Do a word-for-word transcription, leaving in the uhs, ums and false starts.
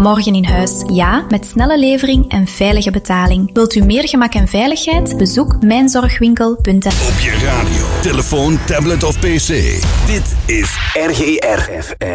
morgen in huis. Ja, met snelle levering en veilige betaling. Wilt u meer gemak en veiligheid? Bezoek mijnzorgwinkel punt n l. Op je radio, telefoon, tablet of pc. Dit is R G R F M.